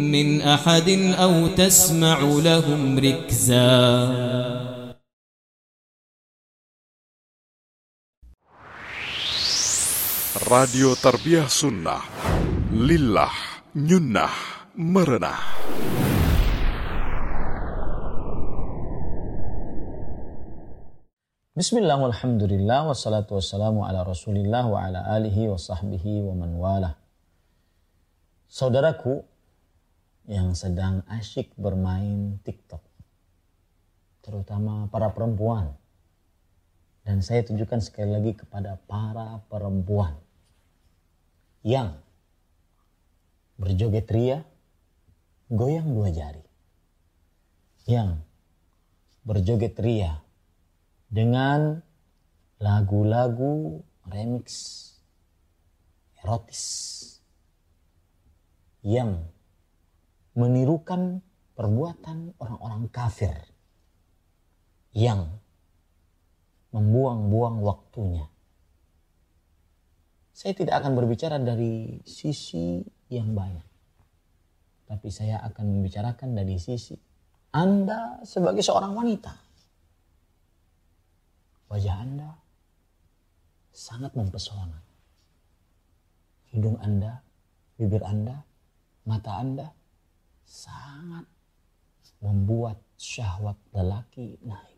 من أحد أو تسمع لهم ركزا. Radio Tarbiyah Sunnah, Lillah, Nyunnah, Merenah. Bismillah, walhamdulillah, wassalatu wassalamu ala rasulillah wa ala alihi wa sahbihi wa man wala. Saudaraku yang sedang asyik bermain TikTok, terutama para perempuan, dan saya tunjukkan sekali lagi kepada para perempuan yang berjoget ria, goyang dua jari, yang berjoget ria dengan lagu-lagu remix erotis yang menirukan perbuatan orang-orang kafir yang membuang-buang waktunya. Saya tidak akan berbicara dari sisi yang banyak, tapi saya akan membicarakan dari sisi Anda sebagai seorang wanita. Wajah Anda sangat mempesona. Hidung Anda, bibir Anda, mata Anda sangat membuat syahwat lelaki naik.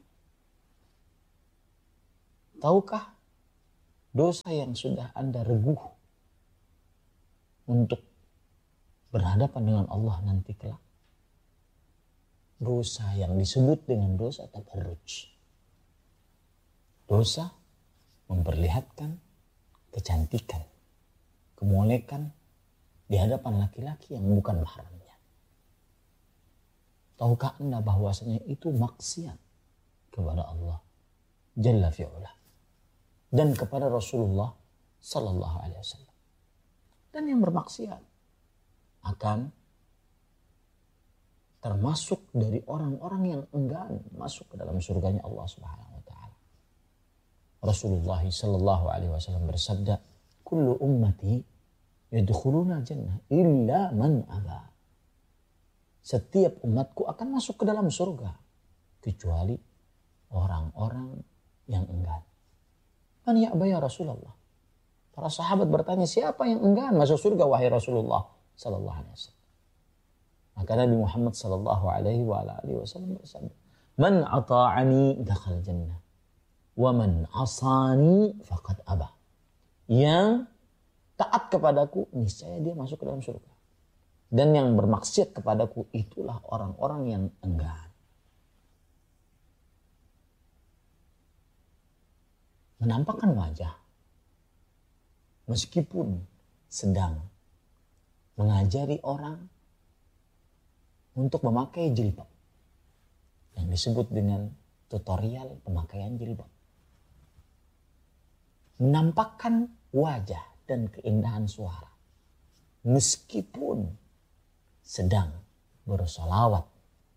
Tahukah dosa yang sudah Anda reguh untuk berhadapan dengan Allah nanti kelak? Dosa yang disebut dengan dosa tabarruj. Dosa memperlihatkan kecantikan, kemolekan di hadapan laki-laki yang bukan mahramnya. Tahukah Anda bahwasanya itu maksiat kepada Allah Jalla fi'ula dan kepada Rasulullah Sallallahu Alaihi Wasallam? Dan yang bermaksiat akan termasuk dari orang-orang yang enggan masuk ke dalam surganya Allah Subhanahu wa taala. Rasulullah Sallallahu Alaihi Wasallam bersabda, "Kullu ummati yadkhuluna jannah illa man aba." Setiap umatku akan masuk ke dalam surga kecuali orang-orang yang enggan. Man ya'ba ya Rasulullah? Para sahabat bertanya, siapa yang enggan masuk surga wahai Rasulullah sallallahu alaihi wasallam? Maka Nabi Muhammad sallallahu alaihi wasallam bersabda, "Man ata'ani dakhal jannah wa man asani faqad aba." Yang taat kepadaku niscaya dia masuk ke dalam surga. Dan yang bermaksiat kepadaku itulah orang-orang yang enggan. Menampakkan wajah meskipun sedang mengajari orang untuk memakai jilbab, yang disebut dengan tutorial pemakaian jilbab. Menampakkan wajah dan keindahan suara meskipun sedang bersolawat,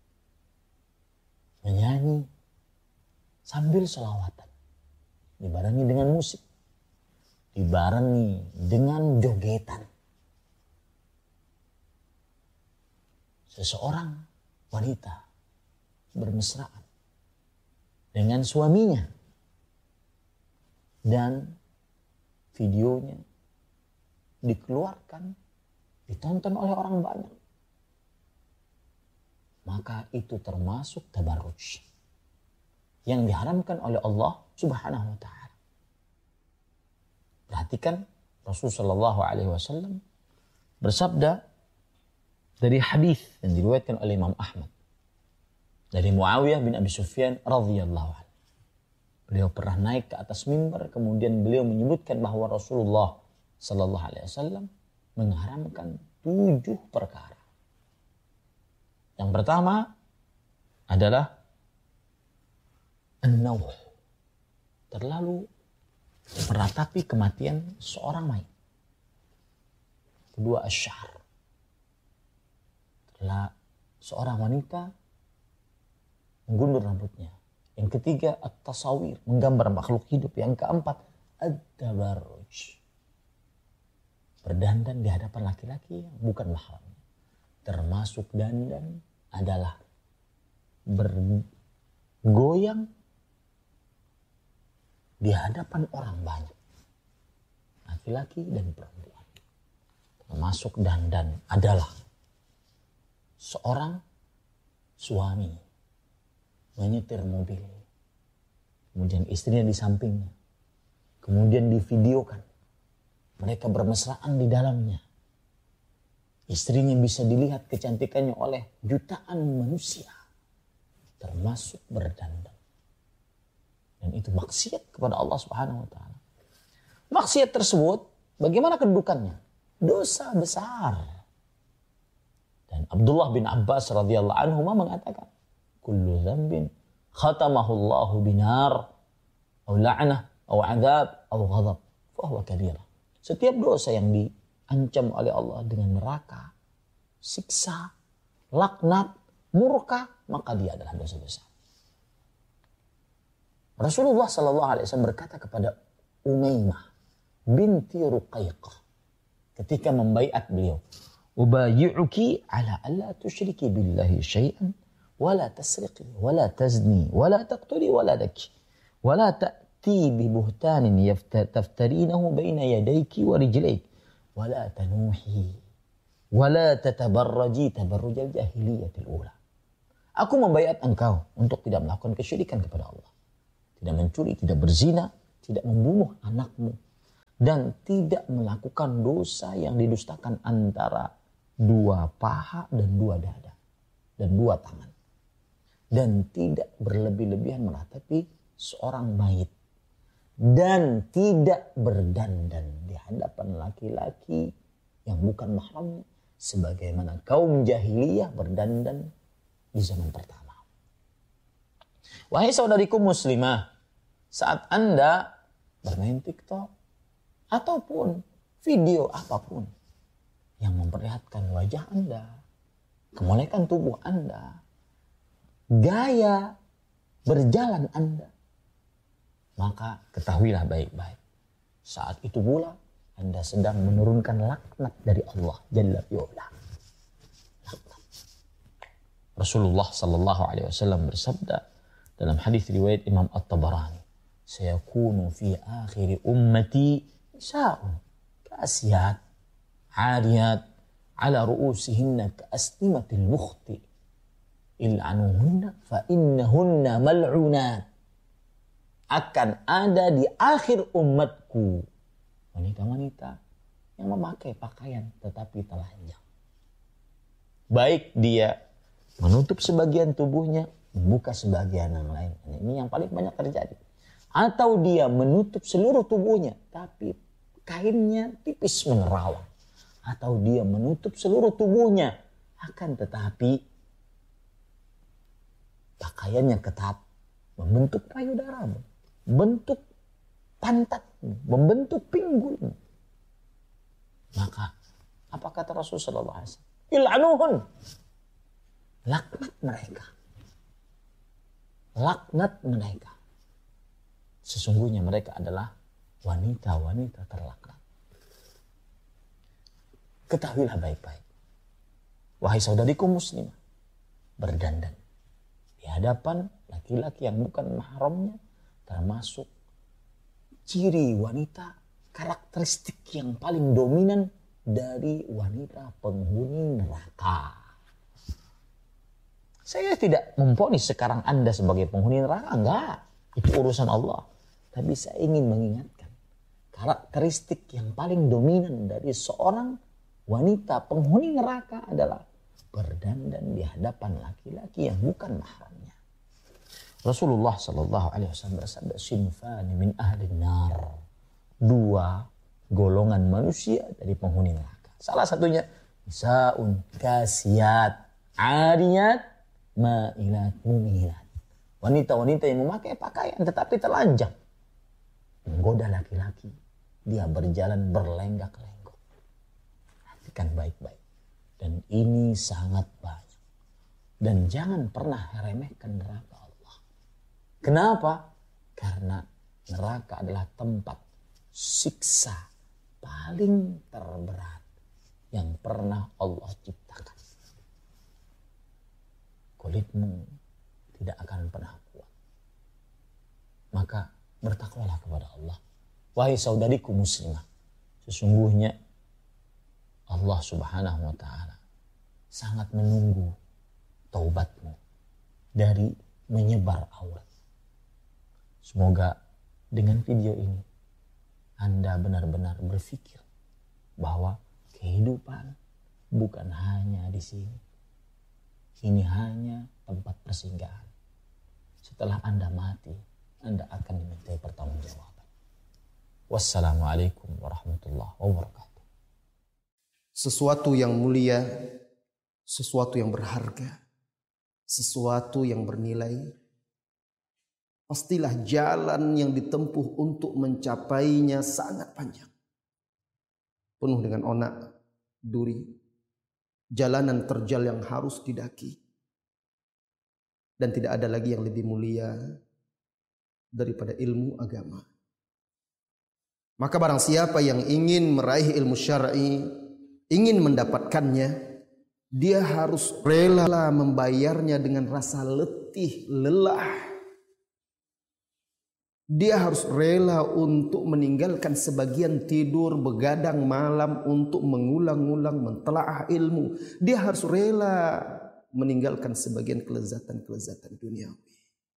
menyanyi sambil solawatan, dibarengi dengan musik, dibarengi dengan jogetan. Seseorang wanita bermesraan dengan suaminya dan videonya dikeluarkan, ditonton oleh orang banyak, maka itu termasuk tabarruj yang diharamkan oleh Allah Subhanahu wa taala. Perhatikan, Rasulullah sallallahu alaihi wasallam bersabda dari hadis yang diriwayatkan oleh Imam Ahmad dari Muawiyah bin Abi Sufyan radhiyallahu anhu. Beliau pernah naik ke atas mimbar, kemudian beliau menyebutkan bahwa Rasulullah sallallahu alaihi wasallam mengharamkan 7 perkara. Yang pertama adalah an-nauh, terlalu meratapi kematian seorang mayit. Kedua, asy-sya'r, seorang wanita menggundur rambutnya. Yang ketiga, at-tasawir, menggambar makhluk hidup. Yang keempat, ad-tabarruj, berdandan di hadapan laki-laki yang bukan mahramnya. termasuk dandan adalah bergoyang di hadapan orang banyak, laki-laki dan perempuan. Termasuk dandan adalah seorang suami menyetir mobil, kemudian istrinya di sampingnya, kemudian divideokan mereka bermesraan di dalamnya. Istrinya bisa dilihat kecantikannya oleh jutaan manusia, termasuk berdandan. Dan itu maksiat kepada Allah Subhanahu wa taala. Maksiat tersebut bagaimana kedudukannya? Dosa besar. Dan Abdullah bin Abbas radhiyallahu anhu mengatakan, kullu dzambin khatamahu Allahu binar aw la'nah aw 'adzab aw ghadab fa huwa kabirah. Setiap dosa yang diancam oleh Allah dengan neraka, siksa, laknat, murka, maka dia adalah dosa besar. Rasulullah sallallahu alaihi wasallam berkata kepada Umaymah binti Ruqaiqah ketika membaiat beliau, "Ubayyi'uki ala alla tusyriki billahi syai'an wa la tasriqi wa la tazni wa la taqtuli wa la daki wa la ta'ti bi buhtanin taftarinahu baina yadayki wa rijlayki wa la tanuhi wa la tatabarraji tabarrujal jahiliyatil ula." Aku membaiat engkau untuk tidak melakukan kesyirikan kepada Allah, tidak mencuri, tidak berzina, tidak membunuh anakmu, dan tidak melakukan dosa yang didustakan antara dua paha dan dua dada dan dua tangan, dan tidak berlebih-lebihan meratapi seorang mayit, dan tidak berdandan di hadapan laki-laki yang bukan mahramnya sebagaimana kaum jahiliyah berdandan di zaman pertama. Wahai saudariku muslimah, saat Anda bermain TikTok ataupun video apapun yang memperlihatkan wajah Anda, kemolekan tubuh Anda, gaya berjalan Anda, maka ketahuilah baik-baik, saat itu pula Anda sedang menurunkan laknat dari Allah Jalla fi'ula. Rasulullah sallallahu alaihi wasallam bersabda dalam hadis riwayat Imam At-Tabarani, "Sayakunu fi akhir ummati nisa'un kasiyat 'ariyat 'ala ru'usihinna ka'asnimatil bukhti il'anuhunna fa innahunna mal'unat." Akan ada di akhir umatku wanita-wanita yang memakai pakaian tetapi telanjang. Baik dia menutup sebagian tubuhnya, membuka sebagian yang lain. Ini yang paling banyak terjadi. Atau dia menutup seluruh tubuhnya, tapi kainnya tipis menerawang. Atau dia menutup seluruh tubuhnya, akan tetapi pakaiannya ketat, membentuk payudara, membentuk pantat, membentuk pinggul. Maka apa kata Rasulullah SAW? Il'anuhun. Laknat mereka. Laknat mereka. Sesungguhnya mereka adalah wanita-wanita terlaknat. Ketahuilah baik-baik, wahai saudariku muslimah, berdandan di hadapan laki-laki yang bukan mahramnya termasuk ciri wanita, karakteristik yang paling dominan dari wanita penghuni neraka. Saya tidak memvonis sekarang Anda sebagai penghuni neraka, enggak. Itu urusan Allah. Tapi saya ingin mengingatkan, karakteristik yang paling dominan dari seorang wanita penghuni neraka adalah berdandan di hadapan laki-laki yang bukan mahramnya. Rasulullah sallallahu alaihi wasallam bersabda, "Sinfani min ahli nar." Dua golongan manusia dari penghuni neraka. Salah satunya nisaun kasiyat, 'ariyat, ma'ilat, mumilat. Wanita-wanita yang memakai pakaian tetapi telanjang, menggoda laki-laki. Dia berjalan berlenggak-lenggok. Perhatikan baik-baik. Dan ini sangat banyak. Dan jangan pernah remehkan neraka Allah. Kenapa? Karena neraka adalah tempat siksa paling terberat yang pernah Allah ciptakan. kulitmu tidak akan pernah kuat. Maka bertakwalah kepada Allah. Wahai saudariku muslimah, sesungguhnya Allah Subhanahu wa ta'ala sangat menunggu taubatmu dari menyebar aurat. Semoga dengan video ini Anda benar-benar berpikir bahwa kehidupan bukan hanya di sini. Ini hanya tempat persinggahan. Setelah Anda mati, Anda akan dimintai pertanggungjawaban. Wassalamualaikum warahmatullahi wabarakatuh. Sesuatu yang mulia, sesuatu yang berharga, sesuatu yang bernilai, pastilah jalan yang ditempuh untuk mencapainya sangat panjang. Penuh dengan onak, duri, jalanan terjal yang harus didaki. Dan tidak ada lagi yang lebih mulia daripada ilmu agama. Maka barang siapa yang ingin meraih ilmu syar'i, ingin mendapatkannya, dia harus rela membayarnya dengan rasa letih, lelah. Dia harus rela untuk meninggalkan sebagian tidur, begadang malam untuk mengulang-ulang mentelaah ilmu. Dia harus rela meninggalkan sebagian kelezatan-kelezatan duniawi.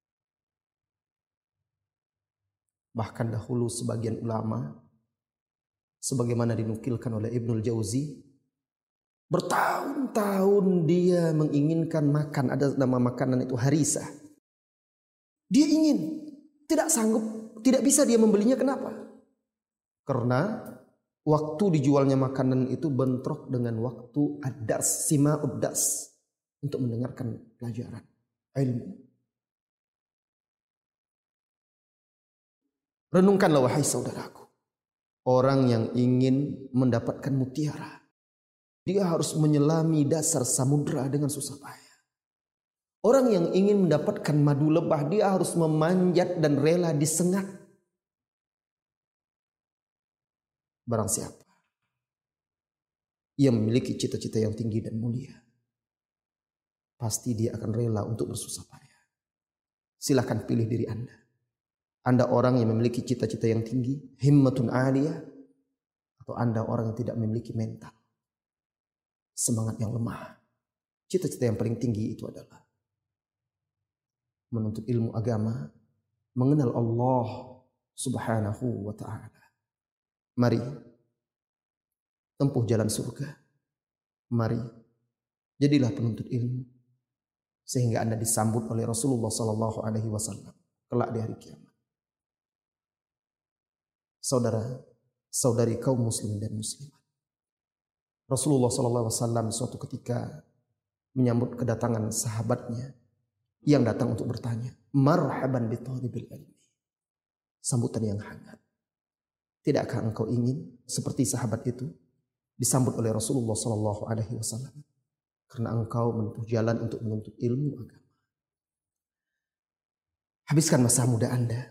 Bahkan dahulu sebagian ulama, sebagaimana dinukilkan oleh Ibnul Jauzi, bertahun-tahun dia menginginkan makan, ada nama makanan itu harisa. Dia ingin, tidak sanggup, tidak bisa dia membelinya. Kenapa? Karena waktu dijualnya makanan itu bentrok dengan waktu ad-dars, sima'ud dars, untuk mendengarkan pelajaran ilmu. Renungkanlah wahai saudaraku, orang yang ingin mendapatkan mutiara, dia harus menyelami dasar samudra dengan susah payah. Orang yang ingin mendapatkan madu lebah, dia harus memanjat dan rela disengat. Barang siapa yang memiliki cita-cita yang tinggi dan mulia, pasti dia akan rela untuk bersusah payah. Silahkan pilih diri Anda. Anda orang yang memiliki cita-cita yang tinggi, himmatun aliyah, atau Anda orang yang tidak memiliki mental, semangat yang lemah. Cita-cita yang paling tinggi itu adalah menuntut ilmu agama, mengenal Allah Subhanahu wa ta'ala. Mari tempuh jalan surga. Mari jadilah penuntut ilmu sehingga Anda disambut oleh Rasulullah sallallahu alaihi wasallam kelak di hari kiamat. Saudara, saudari kaum muslimin dan muslimat, Rasulullah sallallahu alaihi wasallam suatu ketika menyambut kedatangan sahabatnya yang datang untuk bertanya, marhaban bi thalibil ilmi. Sambutan yang hangat. Tidakkah engkau ingin seperti sahabat itu disambut oleh Rasulullah sallallahu alaihi wasallam karena engkau menempuh jalan untuk menuntut ilmu agama? Habiskan masa muda Anda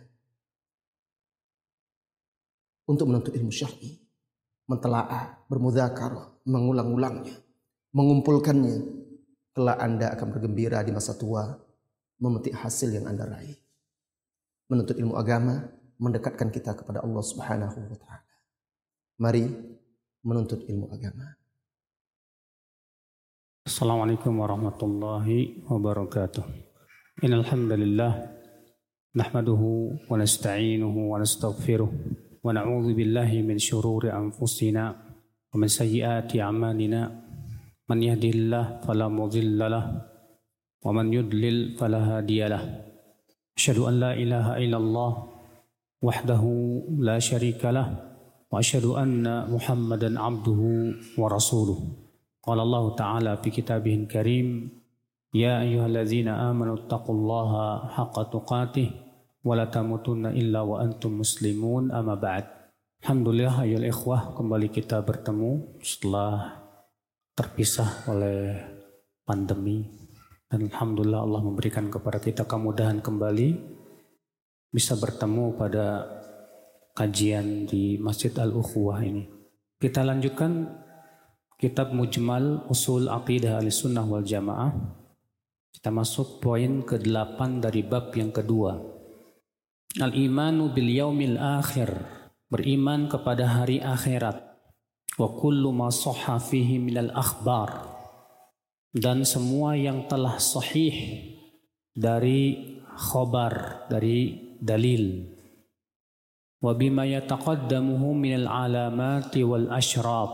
untuk menuntut ilmu syar'i, mentelaah, bermudzakarah, mengulang-ulangnya, mengumpulkannya. Kelak Anda akan bergembira di masa tua memetik hasil yang Anda raih. Menuntut ilmu agama mendekatkan kita kepada Allah Subhanahu wa ta'ala. Mari menuntut ilmu agama. Assalamualaikum warahmatullahi wabarakatuh. Innal hamdalillah nahmaduhu wa nasta'inuhu wa nastaghfiruh wa na'udzu billahi min shururi anfusina wa min sayyiati a'malina. Man yahdihillahu fala mudilla lahu wa man yudlil fala hadiya lahu. Asyhadu an la ilaha illallah wahdahu la syarika lah wa asyhadu anna Muhammadan abduhu wa rasuluh. Qala Allah Ta'ala fi kitabihil karim, ya ayyuhalladzina amanu taqullaha haqqa tuqatih wa la tamutunna illa wa antum muslimun, amma ba'd. Alhamdulillah ayyuhal ikhwah, kembali kita bertemu setelah terpisah oleh pandemi. Dan alhamdulillah Allah memberikan kepada kita kemudahan kembali bisa bertemu pada kajian di Masjid Al-Ukhuwah ini. Kita lanjutkan kitab Mujmal Usul Aqidah Ahlussunnah wal Jamaah Kita masuk poin ke-8 dari bab yang kedua. Al-imanu bil yaumil akhir, beriman kepada hari akhirat. Wa kullu ma sahha fihi minal akhbar, dan semua yang telah sahih dari khabar, dari dalil. Wa bima yataqaddamuhu minal alamati wal asyrab,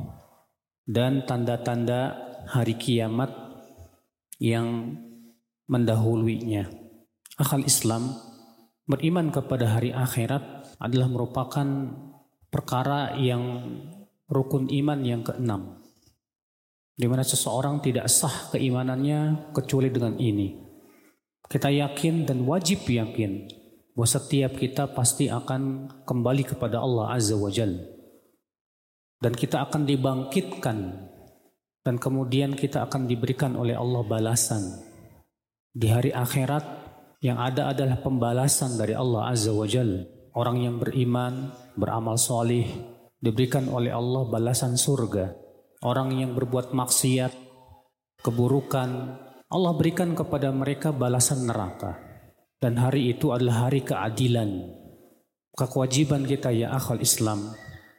dan tanda-tanda hari kiamat yang mendahulunya. Akhal Islam, beriman kepada hari akhirat adalah merupakan perkara yang rukun iman yang ke-6, di mana seseorang tidak sah keimanannya kecuali dengan ini. Kita yakin dan wajib yakin bahwa setiap kita pasti akan kembali kepada Allah Azza wa Jalla, dan kita akan dibangkitkan, dan kemudian kita akan diberikan oleh Allah balasan. Di hari akhirat yang ada adalah pembalasan dari Allah Azza wa Jalla. Orang yang beriman, beramal solih, diberikan oleh Allah balasan surga. Orang yang berbuat maksiat, keburukan, Allah berikan kepada mereka balasan neraka. Dan hari itu adalah hari keadilan. Kewajiban kita ya akhal Islam,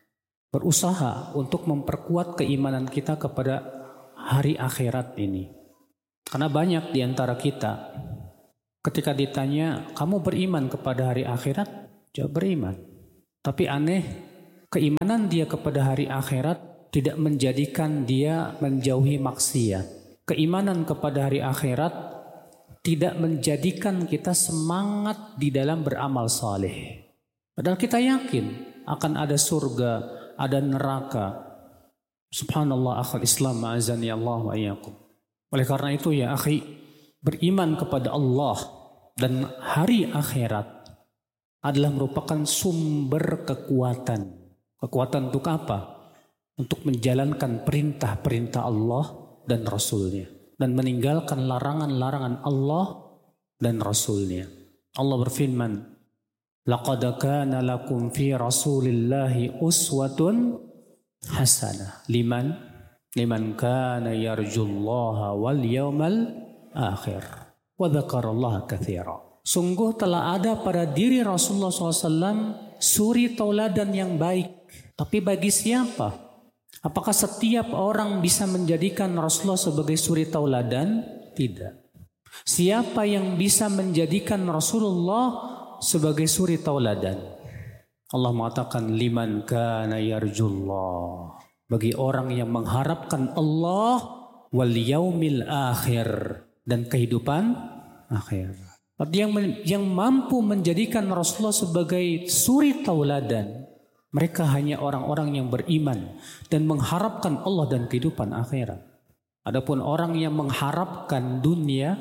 berusaha untuk memperkuat keimanan kita kepada hari akhirat ini. Karena banyak di antara kita, ketika ditanya, kamu beriman kepada hari akhirat? Jawab beriman. Tapi aneh, keimanan dia kepada hari akhirat tidak menjadikan dia menjauhi maksiat. Keimanan kepada hari akhirat tidak menjadikan kita semangat di dalam beramal saleh. Padahal kita yakin akan ada surga, ada neraka. Subhanallah akhal Islam ma'azani Allah wa iyyakum. Oleh karena itu ya akhi, beriman kepada Allah dan hari akhirat adalah merupakan sumber kekuatan. Kekuatan untuk apa? Untuk menjalankan perintah-perintah Allah dan Rasulnya, dan meninggalkan larangan-larangan Allah dan Rasulnya. Allah berfirman, laqad kana lakum fi rasulillahi uswatun hasanah liman kana yarjullaha wal yawmal akhir wa dzakarallaha katsira. Sungguh telah ada pada diri Rasulullah SAW suri tauladan yang baik. Tapi bagi siapa? Apakah setiap orang bisa menjadikan Rasulullah sebagai suri tauladan? Tidak. Siapa yang bisa menjadikan Rasulullah sebagai suri tauladan? Allah mengatakan liman kana yarjullah, bagi orang yang mengharapkan Allah wal yaumil akhir, dan kehidupan akhir. Yang mampu menjadikan Rasulullah sebagai suri tauladan, mereka hanya orang-orang yang beriman dan mengharapkan Allah dan kehidupan akhirat. Adapun orang yang mengharapkan dunia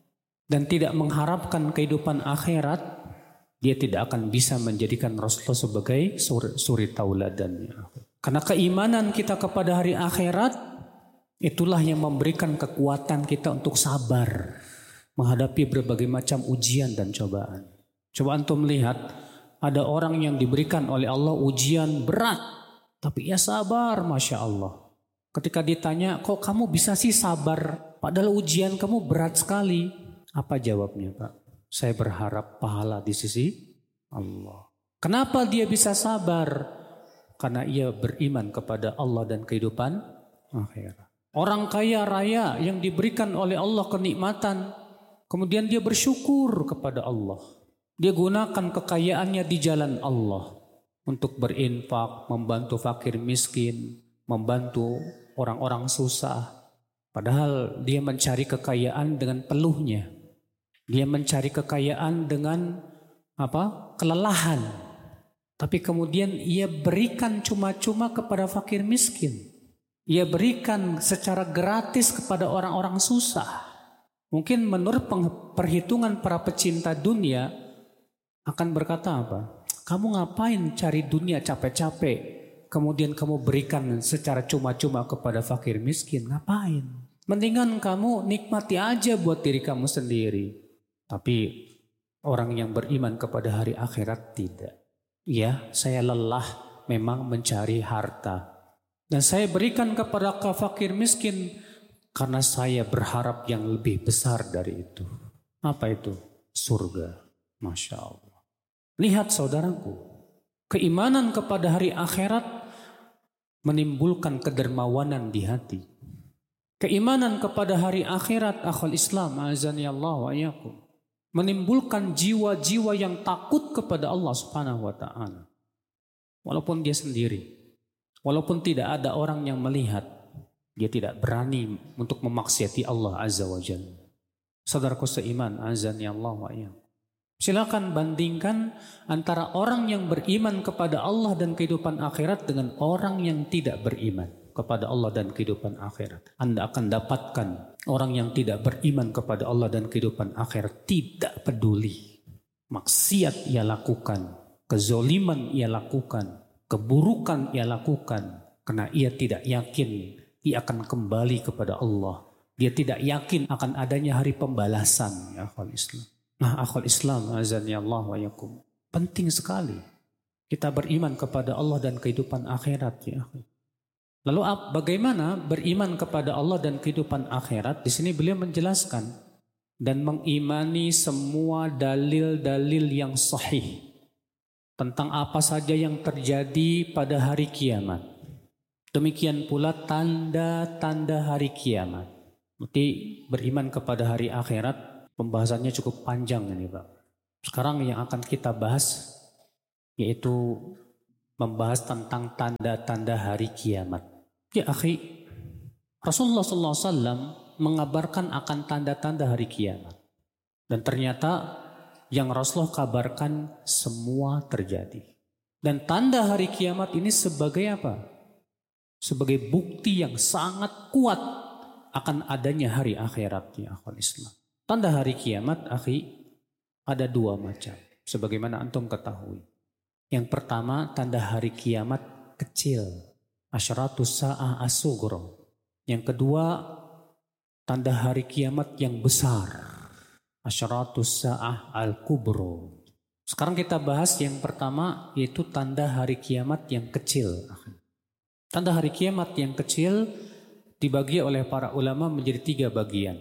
dan tidak mengharapkan kehidupan akhirat, dia tidak akan bisa menjadikan Rasulullah sebagai suri tauladan. Karena keimanan kita kepada hari akhirat, itulah yang memberikan kekuatan kita untuk sabar menghadapi berbagai macam ujian dan cobaan. Coba antum lihat, ada orang yang diberikan oleh Allah ujian berat, tapi ia sabar, Masya Allah. Ketika ditanya, kok kamu bisa sih sabar, padahal ujian kamu berat sekali? Apa jawabnya, Pak? Saya berharap pahala di sisi Allah. Kenapa dia bisa sabar? Karena ia beriman kepada Allah dan kehidupan akhirat. Orang kaya raya yang diberikan oleh Allah kenikmatan, kemudian dia bersyukur kepada Allah. Dia gunakan kekayaannya di jalan Allah untuk berinfak, membantu fakir miskin, membantu orang-orang susah. Padahal dia mencari kekayaan dengan peluhnya. Dia mencari kekayaan dengan kelelahan. Tapi kemudian ia berikan cuma-cuma kepada fakir miskin. Ia berikan secara gratis kepada orang-orang susah. Mungkin menurut perhitungan para pecinta dunia akan berkata apa? Kamu ngapain cari dunia capek-capek, kemudian kamu berikan secara cuma-cuma kepada fakir miskin? Ngapain? Mendingan kamu nikmati aja buat diri kamu sendiri. Tapi orang yang beriman kepada hari akhirat tidak. Ya, saya lelah memang mencari harta, dan saya berikan kepada fakir miskin karena saya berharap yang lebih besar dari itu. Apa itu? Surga. Masya Allah. Lihat saudaraku, keimanan kepada hari akhirat menimbulkan kedermawanan di hati. Keimanan kepada hari akhirat, akhul Islam, azani Allah wa iyyakum, menimbulkan jiwa-jiwa yang takut kepada Allah Subhanahu wa taala. Walaupun dia sendiri, walaupun tidak ada orang yang melihat, dia tidak berani untuk memaksiati Allah Azza wa Jalla. Saudaraku seiman, azani Allah wa iyyakum. Silakan bandingkan antara orang yang beriman kepada Allah dan kehidupan akhirat dengan orang yang tidak beriman kepada Allah dan kehidupan akhirat. Anda akan dapatkan orang yang tidak beriman kepada Allah dan kehidupan akhirat tidak peduli. Maksiat ia lakukan, kezoliman ia lakukan, keburukan ia lakukan, karena ia tidak yakin ia akan kembali kepada Allah. Dia tidak yakin akan adanya hari pembalasan, ya akhwal Islam. Nah, akhwal Islam, azani Allah wa iyyakum, penting sekali kita beriman kepada Allah dan kehidupan akhirat, ya. Lalu bagaimana beriman kepada Allah dan kehidupan akhirat? Di sini beliau menjelaskan dan mengimani semua dalil-dalil yang sahih tentang apa saja yang terjadi pada hari kiamat. Demikian pula tanda-tanda hari kiamat. Berarti beriman kepada hari akhirat, pembahasannya cukup panjang ini Pak. Sekarang yang akan kita bahas yaitu membahas tentang tanda-tanda hari kiamat. Ya akhi, Rasulullah SAW mengabarkan akan tanda-tanda hari kiamat. Dan ternyata yang Rasulullah kabarkan semua terjadi. Dan tanda hari kiamat ini sebagai apa? Sebagai bukti yang sangat kuat akan adanya hari akhirat, ya akhwal Islam. Tanda hari kiamat, akhi, ada dua macam. Sebagaimana antum ketahui. Yang pertama, tanda hari kiamat kecil. Asyratus sa'ah as-sughra. Yang kedua, tanda hari kiamat yang besar. Asyratus sa'ah al-kubra. Sekarang kita bahas yang pertama, yaitu tanda hari kiamat yang kecil. Tanda hari kiamat yang kecil dibagi oleh para ulama menjadi 3 bagian.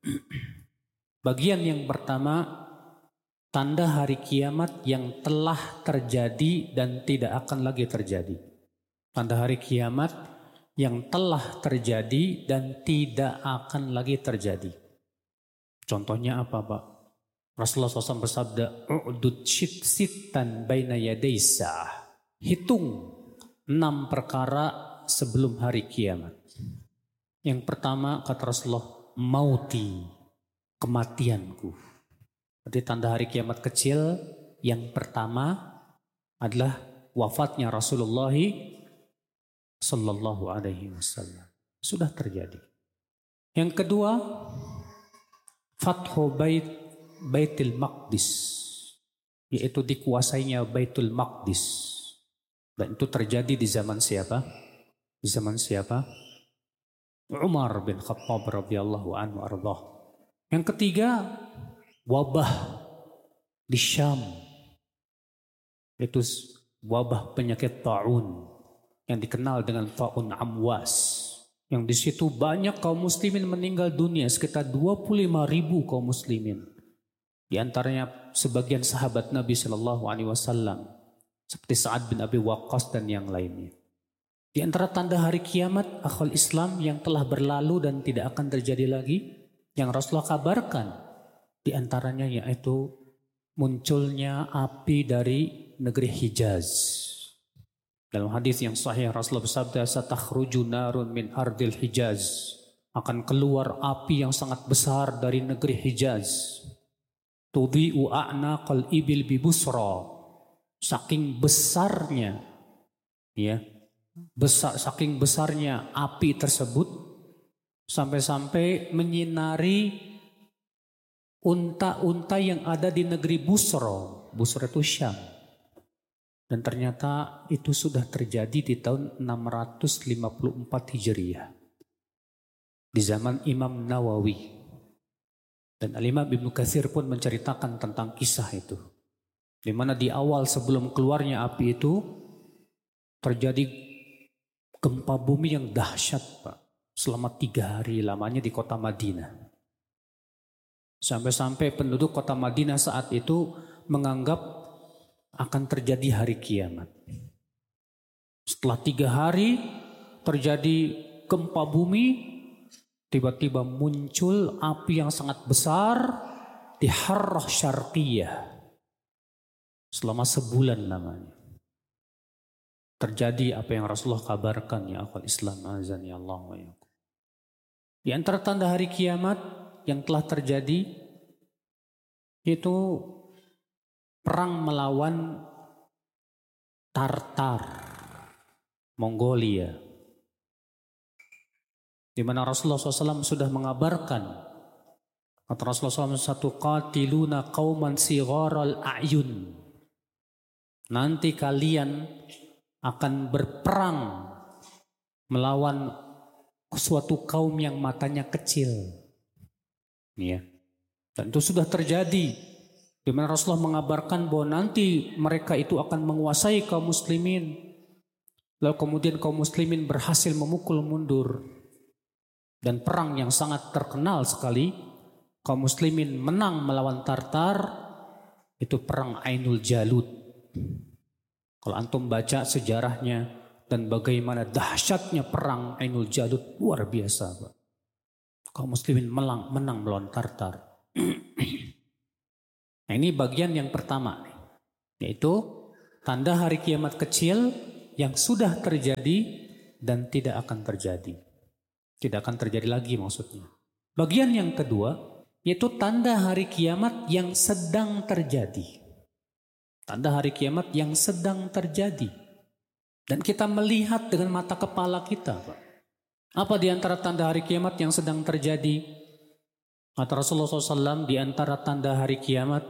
Bagian yang pertama, tanda hari kiamat yang telah terjadi dan tidak akan lagi terjadi. Tanda hari kiamat yang telah terjadi dan tidak akan lagi terjadi. Contohnya apa Pak? Rasulullah SAW bersabda, "U'dud sittan baina yaday sa'ah." Hitung 6 perkara sebelum hari kiamat. Yang pertama kata Rasulullah, mauti, kematianku. Jadi tanda hari kiamat kecil yang pertama adalah wafatnya Rasulullah Sallallahu Alaihi Wasallam. Sudah terjadi. Yang kedua, Fathu Baitul Maqdis, yaitu dikuasainya Baitul Maqdis. Dan itu terjadi di zaman siapa? Di zaman siapa? Umar bin Khattab radhiyallahu anhu ardah. Yang ketiga, wabah di Syam. Itu wabah penyakit ta'un yang dikenal dengan ta'un Amwas. Yang di situ banyak kaum muslimin meninggal dunia, sekitar 25.000 kaum muslimin. Di antaranya sebagian sahabat Nabi Shallallahu Alaihi Wasallam seperti Sa'ad bin Abi Waqqas dan yang lainnya. Di antara tanda hari kiamat akhwal Islam yang telah berlalu dan tidak akan terjadi lagi, yang Rasulullah kabarkan, di antaranya yaitu munculnya api dari negeri Hijaz. Dalam hadis yang sahih Rasulullah bersabda, "Satakhruju narun min ardil Hijaz." Akan keluar api yang sangat besar dari negeri Hijaz. Tudhi'u a'naqal ibil bi Busra. Saking besarnya, ya, saking besarnya api tersebut sampai-sampai menyinari unta-unta yang ada di negeri Busra. Busra itu Syam. Dan ternyata itu sudah terjadi di tahun 654 Hijriah. Di zaman Imam Nawawi. Dan Al-Imam Ibnu Katsir pun menceritakan tentang kisah itu. Di mana di awal sebelum keluarnya api itu terjadi gempa bumi yang dahsyat Pak. selama 3 hari lamanya di kota Madinah. Sampai-sampai penduduk kota Madinah saat itu menganggap akan terjadi hari kiamat. Setelah 3 hari terjadi gempa bumi, tiba-tiba muncul api yang sangat besar di Harrah Syarqiyah. Selama sebulan namanya. Terjadi apa yang Rasulullah kabarkan, ya akhwal Islam azani Allah wa yakum. Di antara tanda hari kiamat yang telah terjadi itu perang melawan Tartar, Mongolia. Di mana Rasulullah SAW sudah mengabarkan, kata Rasulullah SAW, qatiluna qauman sigharal a'yun. Nanti kalian akan berperang melawan suatu kaum yang matanya kecil. Ya. Dan itu sudah terjadi. Di mana Rasulullah mengabarkan bahwa nanti mereka itu akan menguasai kaum muslimin. Lalu kemudian kaum muslimin berhasil memukul mundur. Dan perang yang sangat terkenal sekali, kaum muslimin menang melawan Tartar, itu perang Ainul Jalut. Kalau antum baca sejarahnya dan bagaimana dahsyatnya perang Ainul Jalut, luar biasa, Pak. Kaum muslimin menang melawan Tartar. Nah, ini bagian yang pertama, yaitu tanda hari kiamat kecil yang sudah terjadi dan tidak akan terjadi. Tidak akan terjadi lagi maksudnya. Bagian yang kedua, yaitu tanda hari kiamat yang sedang terjadi. Tanda hari kiamat yang sedang terjadi. Dan kita melihat dengan mata kepala kita, Pak. Apa di antara tanda hari kiamat yang sedang terjadi? Kata Rasulullah SAW, di antara tanda hari kiamat,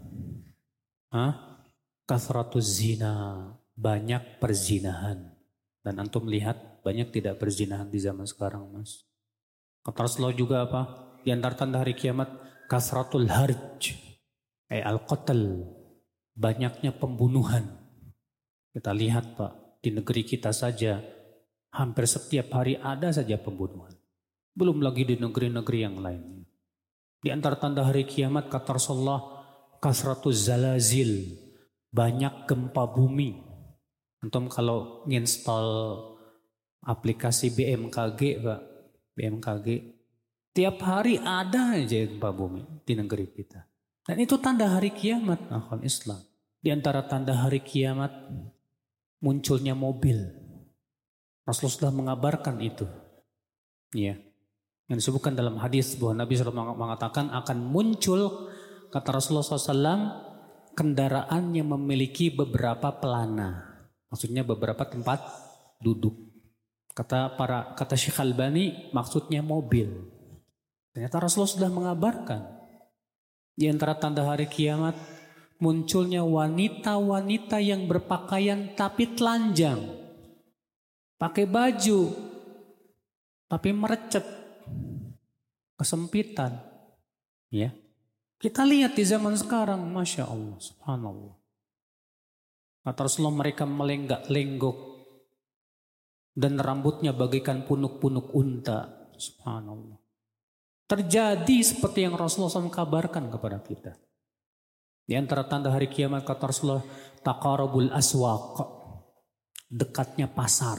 kathratuz zina, banyak perzinahan. Dan antum lihat banyak tidak perzinahan di zaman sekarang, Mas. Kata Rasulullah juga apa? Di antara tanda hari kiamat, kathratul harj, al-qatl, banyaknya pembunuhan. Kita lihat, Pak, di negeri kita saja hampir setiap hari ada saja pembunuhan. Belum lagi di negeri-negeri yang lainnya. Di antara tanda hari kiamat, kata Rasulullah, kasratuz zalazil, banyak gempa bumi. Antum kalau nginstall aplikasi BMKG, Pak, BMKG, tiap hari ada aja gempa bumi di negeri kita. Dan itu tanda hari kiamat, akhwal Islam. Di antara tanda hari kiamat, munculnya mobil. Rasulullah sudah mengabarkan itu. Ya. Yang disebutkan dalam hadis bahwa Nabi SAW mengatakan akan muncul, kata Rasulullah SAW, kendaraan yang memiliki beberapa pelana. Maksudnya beberapa tempat duduk. Kata Syekh Albani, maksudnya mobil. Ternyata Rasulullah sudah mengabarkan. Di antara tanda hari kiamat, munculnya wanita-wanita yang berpakaian tapi telanjang. Pakai baju, tapi merecet, kesempitan. Ya, kita lihat di zaman sekarang, Masya Allah, Subhanallah. Kata Rasulullah, mereka melenggak-lenggok dan rambutnya bagaikan punuk-punuk unta. Subhanallah. Terjadi seperti yang Rasulullah SAW kabarkan kepada kita. Di antara tanda hari kiamat, kata Rasulullah, taqarabul aswaq, dekatnya pasar.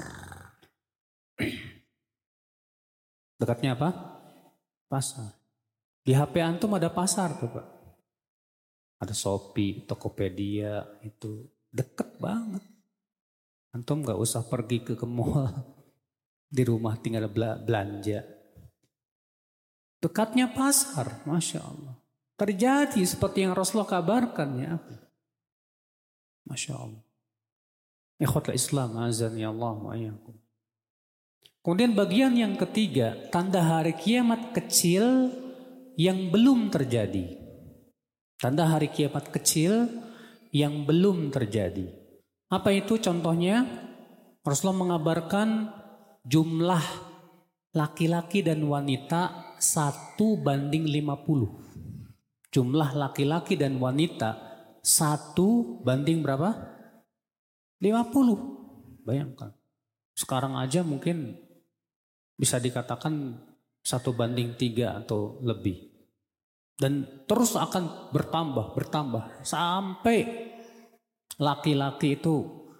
Dekatnya apa? Pasar. Di HP antum ada pasar tuh, Pak. Ada Shopee, Tokopedia, itu deket banget. Antum gak usah pergi ke mall, di rumah tinggal belanja. Dekatnya pasar, Masya Allah. Terjadi seperti yang Rasulullah kabarkan, ya. Masya Allah. Ikhwatul Islam, azani Allah wa iyyakum. Kemudian bagian yang ketiga, tanda hari kiamat kecil yang belum terjadi. Tanda hari kiamat kecil yang belum terjadi. Apa itu contohnya? Rasulullah mengabarkan jumlah laki-laki dan wanita 1:50. Jumlah laki-laki dan wanita 1 berapa? 50. Bayangkan. Sekarang aja mungkin bisa dikatakan 1:3 atau lebih. Dan terus akan bertambah sampai laki-laki itu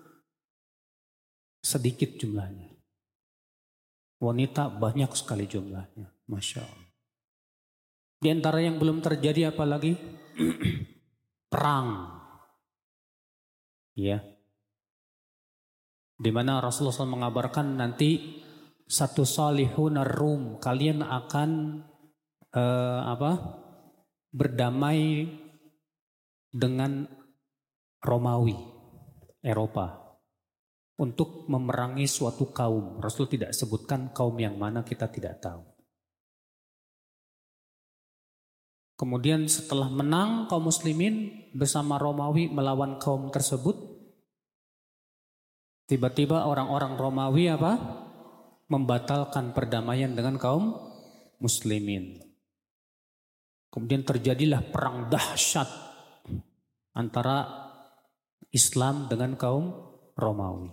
sedikit jumlahnya. Wanita banyak sekali jumlahnya, Masya Allah. Di antara yang belum terjadi apalagi perang, ya, di mana Rasulullah SAW mengabarkan nanti satu salihun Rum, kalian akan berdamai dengan Romawi, Eropa, untuk memerangi suatu kaum. Rasul tidak sebutkan kaum yang mana, kita tidak tahu. Kemudian setelah menang kaum muslimin bersama Romawi melawan kaum tersebut, tiba-tiba orang-orang Romawi membatalkan perdamaian dengan kaum muslimin. Kemudian terjadilah perang dahsyat antara Islam dengan kaum Romawi,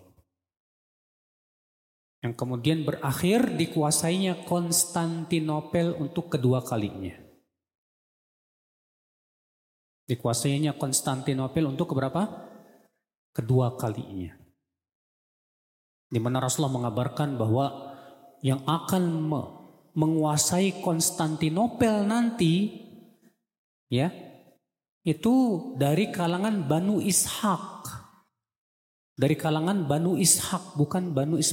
yang kemudian berakhir dikuasainya Konstantinopel untuk kedua kalinya. Dikuasainya Konstantinopel untuk keberapa? Kedua kalinya. Di mana Rasulullah mengabarkan bahwa yang akan menguasai Konstantinopel nanti, ya, itu dari kalangan Banu Ishaq. Dari kalangan Banu Ishaq, bukan Banu Ismail.